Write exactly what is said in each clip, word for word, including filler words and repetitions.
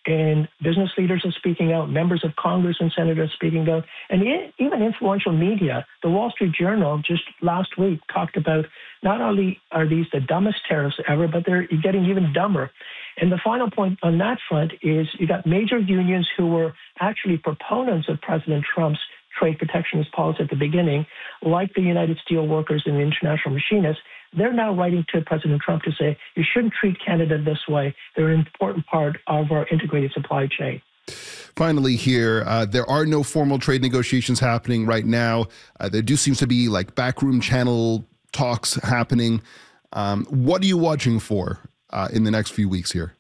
and business leaders are speaking out, members of Congress and senators speaking out, and even influential media. The Wall Street Journal just last week talked about not only are these the dumbest tariffs ever, but they're getting even dumber. And the final point on that front is you got major unions who were actually proponents of President Trump's trade protectionist policy at the beginning, like the United Steelworkers and the International Machinists. They're now writing to President Trump to say, you shouldn't treat Canada this way. They're an important part of our integrated supply chain. Finally here, uh, there are no formal trade negotiations happening right now. Uh, there do seem to be like backroom channel talks happening. Um, what are you watching for uh, in the next few weeks here?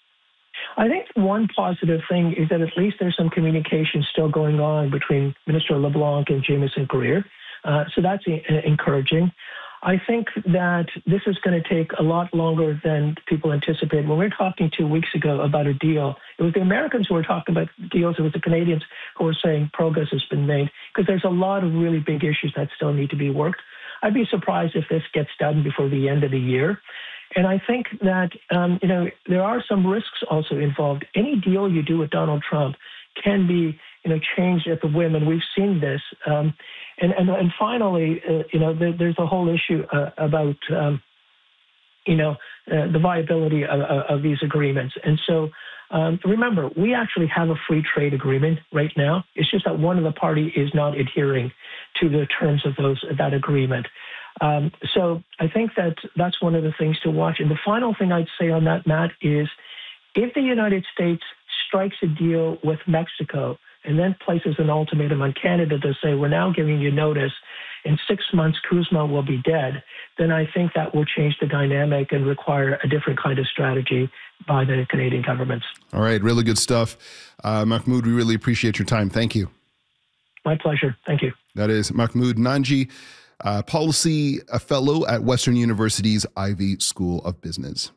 I think one positive thing is that at least there's some communication still going on between Minister LeBlanc and Jamieson Greer. Uh, so that's e- encouraging. I think that this is going to take a lot longer than people anticipated. When we were talking two weeks ago about a deal, it was the Americans who were talking about deals. It was the Canadians who were saying progress has been made, because there's a lot of really big issues that still need to be worked. I'd be surprised if this gets done before the end of the year. And I think that, um, you know, there are some risks also involved. Any deal you do with Donald Trump can be, you know, changed at the whim, and we've seen this. Um, and, and and finally, uh, you know, there, there's a whole issue uh, about, um, you know, uh, the viability of, of these agreements. And so, um, remember, we actually have a free trade agreement right now. It's just that one of the parties is not adhering to the terms of those that agreement. Um, so I think that that's one of the things to watch. And the final thing I'd say on that, Matt, is if the United States strikes a deal with Mexico and then places an ultimatum on Canada to say, we're now giving you notice, in six months, Kuzma will be dead, then I think that will change the dynamic and require a different kind of strategy by the Canadian governments. All right, really good stuff. Uh, Mahmoud, we really appreciate your time. Thank you. My pleasure. Thank you. That is Mahmoud Nanji, Uh, policy a fellow at Western University's Ivey School of Business.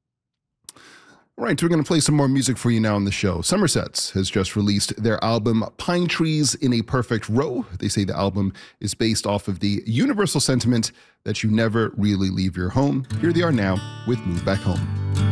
All right, so we're going to play some more music for you now on the show. Somersets has just released their album Pine Trees in a Perfect Row. They say the album is based off of the universal sentiment that you never really leave your home. Here they are now with Move Back Home.